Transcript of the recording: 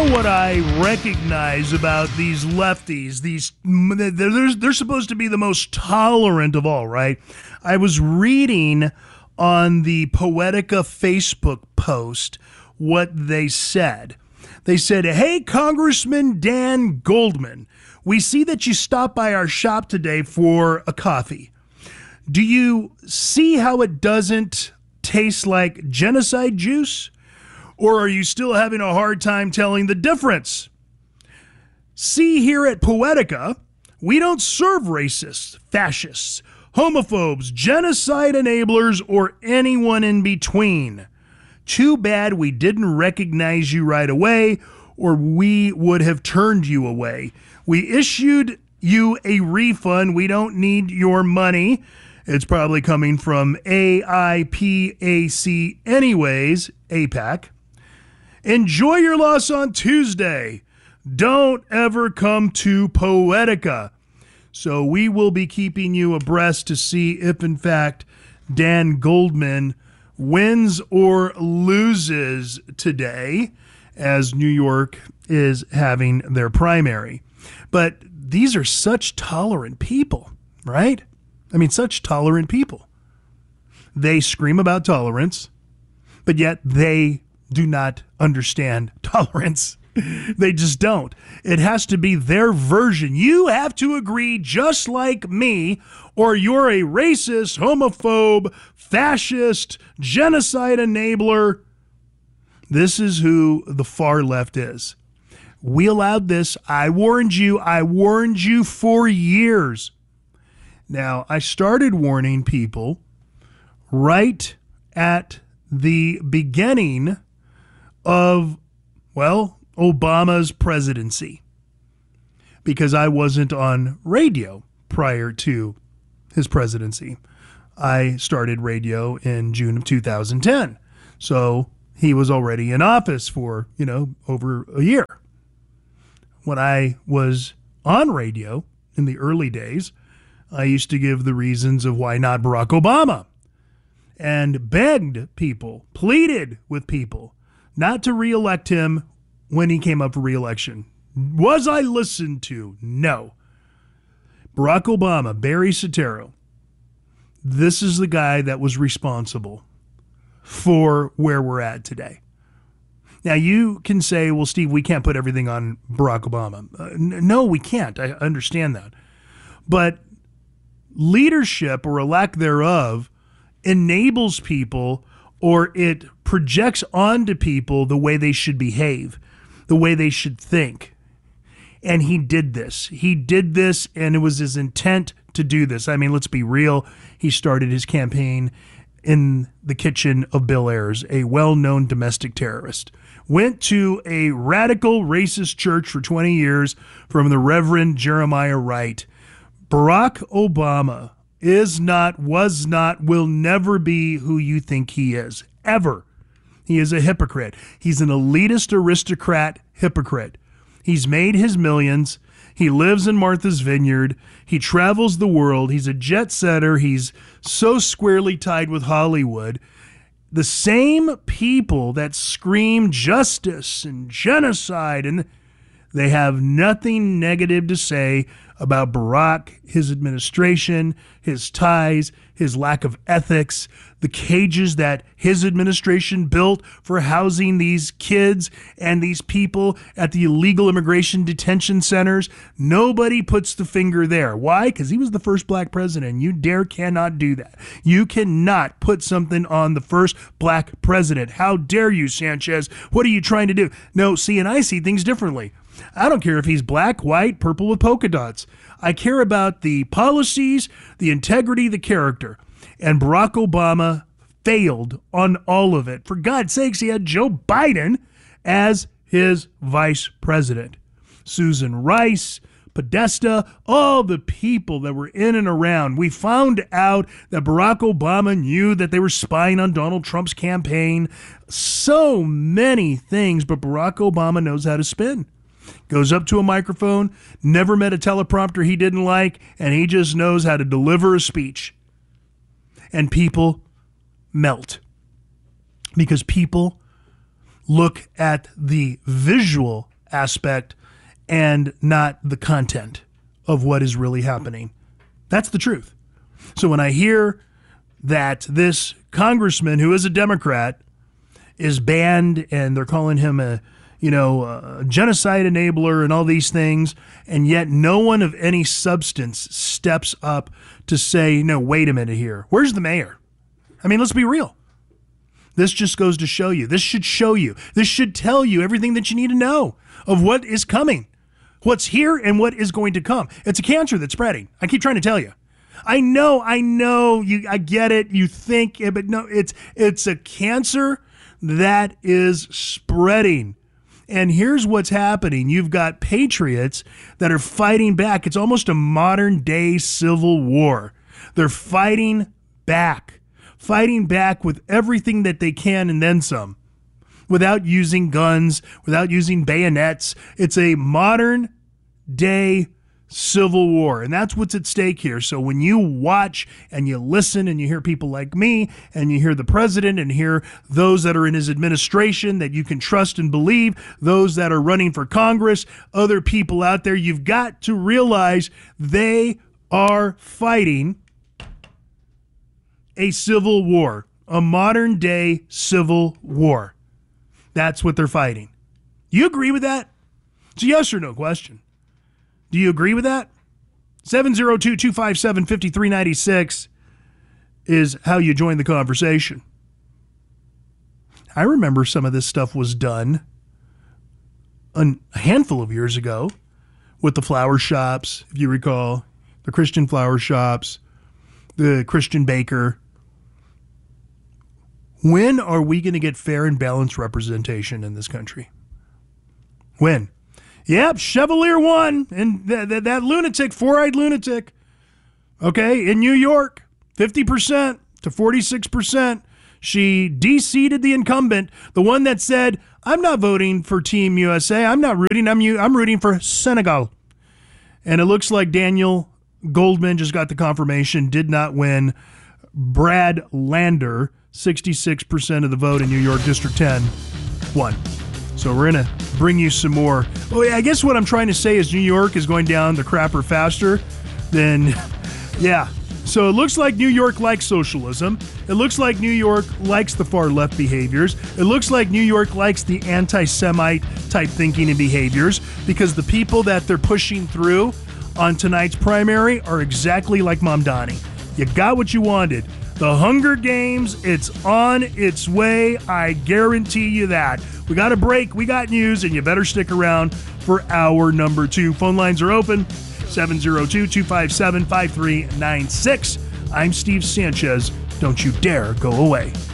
what I recognize about these lefties? They're supposed to be the most tolerant of all, right? I was reading on the Poetica Facebook post what they said. They said, "Hey, Congressman Dan Goldman, we see that you stopped by our shop today for a coffee. Do you see how it doesn't taste like genocide juice? Or are you still having a hard time telling the difference? See, here at Poetica, we don't serve racists, fascists, homophobes, genocide enablers, or anyone in between. Too bad we didn't recognize you right away, or we would have turned you away. We issued you a refund. We don't need your money. It's probably coming from AIPAC anyways, APAC. Enjoy your loss on Tuesday. Don't ever come to Poetica." So we will be keeping you abreast to see if, in fact, Dan Goldman wins or loses today as New York is having their primary. But these are such tolerant people, right? I mean, such tolerant people. They scream about tolerance, but yet they do not understand tolerance. They just don't. It has to be their version. You have to agree just like me, or you're a racist, homophobe, fascist, genocide enabler. This is who the far left is. We allowed this. I warned you. I warned you for years. Now, I started warning people right at the beginning of, well, Obama's presidency, because I wasn't on radio prior to his presidency. I started radio in June of 2010. So he was already in office for, over a year. When I was on radio in the early days, I used to give the reasons of why not Barack Obama and begged people, pleaded with people not to reelect him when he came up for reelection. Was I listened to? No. Barack Obama, Barry Soetoro, this is the guy that was responsible for where we're at today. Now, you can say, well, Steve, we can't put everything on Barack Obama. No, we can't. I understand that. But leadership, or a lack thereof, enables people, or it projects onto people the way they should behave, the way they should think. And he did this. He did this, and it was his intent to do this. I mean, let's be real. He started his campaign in the kitchen of Bill Ayers, a well-known domestic terrorist. Went to a radical racist church for 20 years from the Reverend Jeremiah Wright. Barack Obama is not, was not, will never be who you think he is, ever. He is a hypocrite. He's an elitist aristocrat hypocrite. He's made his millions. He lives in Martha's Vineyard. He travels the world. He's a jet setter. He's so squarely tied with Hollywood. The same people that scream justice and genocide, and they have nothing negative to say about Barack, his administration, his ties, his lack of ethics, the cages that his administration built for housing these kids and these people at the illegal immigration detention centers. Nobody puts the finger there. Why? Because he was the first black president. You cannot do that. You cannot put something on the first black president. How dare you, Sanchez? What are you trying to do? No, see, and I see things differently. I don't care if he's black, white, purple with polka dots. I care about the policies, the integrity, the character. And Barack Obama failed on all of it. For God's sakes, he had Joe Biden as his vice president. Susan Rice, Podesta, all the people that were in and around. We found out that Barack Obama knew that they were spying on Donald Trump's campaign. So many things, but Barack Obama knows how to spin. Goes up to a microphone, never met a teleprompter he didn't like, and he just knows how to deliver a speech. And people melt because people look at the visual aspect and not the content of what is really happening. That's the truth. So when I hear that this congressman who is a Democrat is banned and they're calling him a genocide enabler and all these things, and yet no one of any substance steps up to say, no, wait a minute here. Where's the mayor? I mean, let's be real. This just goes to show you. This should show you. This should tell you everything that you need to know of what is coming, what's here, and what is going to come. It's a cancer that's spreading. I keep trying to tell you. I know. I get it. You think, but no, it's a cancer that is spreading. And here's what's happening. You've got patriots that are fighting back. It's almost a modern day civil war. They're fighting back with everything that they can and then some, without using guns, without using bayonets. It's a modern day civil war, and that's what's at stake here. So when you watch and you listen and you hear people like me and you hear the president and hear those that are in his administration that you can trust and believe, those that are running for Congress, other people out there, you've got to realize they are fighting a civil war, a modern day civil war. That's what they're fighting. You agree with that? It's a yes or no question. Do you agree with that? 702-257-5396 is how you join the conversation. I remember some of this stuff was done a handful of years ago with the flower shops, if you recall, the Christian flower shops, the Christian baker. When are we going to get fair and balanced representation in this country? When? Yep, Chevalier won, and that lunatic, four-eyed lunatic, okay, in New York, 50% to 46%. She de-seated the incumbent, the one that said, I'm not voting for Team USA. I'm not rooting. I'm rooting for Senegal. And it looks like Daniel Goldman just got the confirmation, did not win. Brad Lander, 66% of the vote in New York District 10, won. So we're going to bring you some more. Oh, yeah, I guess what I'm trying to say is New York is going down the crapper faster than, yeah. So it looks like New York likes socialism. It looks like New York likes the far left behaviors. It looks like New York likes the anti-Semite type thinking and behaviors, because the people that they're pushing through on tonight's primary are exactly like Mamdani. You got what you wanted. The Hunger Games, it's on its way. I guarantee you that. We got a break, we got news, and you better stick around for hour number 2. Phone lines are open, 702-257-5396. I'm Steve Sanchez. Don't you dare go away.